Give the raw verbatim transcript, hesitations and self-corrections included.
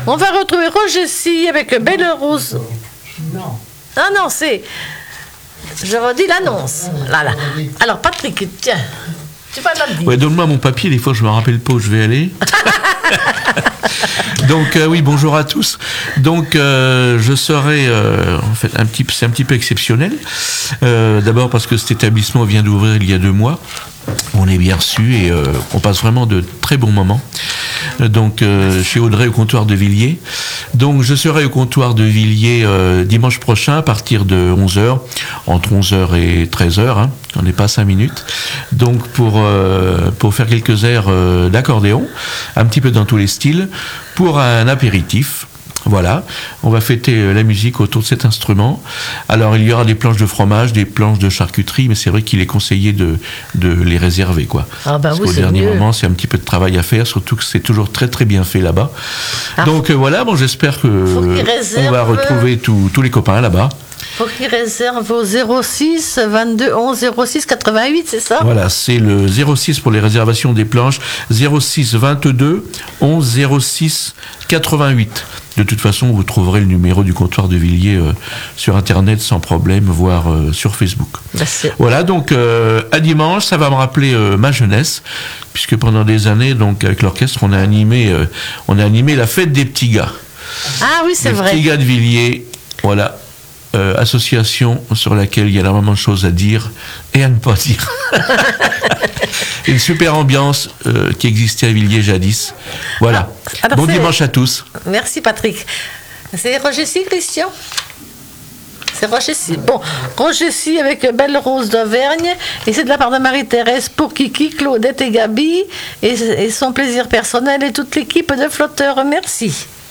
On va retrouver Roger Sy avec Belle Rose. Non. Ah non, c'est... Je redis l'annonce. Là, là. Alors, Patrick, tiens, tu vas la dire. Ouais, donne-moi mon papier, des fois je me rappelle pas où je vais aller. Donc euh, oui, bonjour à tous. Donc euh, je serai euh, en fait un petit, c'est un petit peu exceptionnel. Euh, d'abord parce que cet établissement vient d'ouvrir il y a deux mois. On est bien reçu et euh, on passe vraiment de très bons moments. Donc euh, chez Audrey au comptoir de Villiers. Donc je serai au comptoir de Villiers euh, dimanche prochain à partir de onze heures, entre onze heures et treize heures, hein, on n'est pas à cinq minutes. Donc pour, euh, pour faire quelques airs euh, d'accordéon, un petit peu dans tous les styles, pour un apéritif. Voilà, on va fêter la musique autour de cet instrument. Alors il y aura des planches de fromage, des planches de charcuterie, mais c'est vrai qu'il est conseillé de, de les réserver, quoi. Ah bah Parce oui, qu'au c'est dernier mieux. moment, c'est un petit peu de travail à faire, surtout que c'est toujours très très bien fait là-bas. Ah. Donc euh, voilà, bon, j'espère que Faut qu'il euh, réserve. on va retrouver tous tous les copains là-bas. Faut qu'il réserve au zéro six vingt-deux onze zéro six quatre-vingt-huit, c'est ça? Voilà, c'est le zéro six pour les réservations des planches, zéro six vingt-deux onze zéro six quatre-vingt-huit. De toute façon, vous trouverez le numéro du comptoir de Villiers euh, sur Internet sans problème, voire euh, sur Facebook. Bah, c'est- Voilà, donc euh, à dimanche, ça va me rappeler euh, ma jeunesse, puisque pendant des années, donc avec l'orchestre, on a animé, euh, on a animé la fête des petits gars. Ah oui, c'est Les vrai. petits gars de Villiers, voilà. Euh, association sur laquelle il y a énormément de choses à dire et à ne pas dire. Une super ambiance euh, qui existait à Villiers jadis. Voilà. Ah, alors bon c'est- dimanche à tous. Merci Patrick. C'est Roger Sy, Christian? C'est Roger Sy. Bon, Roger Sy avec Belle Rose d'Auvergne. Et c'est de la part de Marie-Thérèse pour Kiki, Claudette et Gabi. Et, et son plaisir personnel et toute l'équipe de flotteurs. Merci.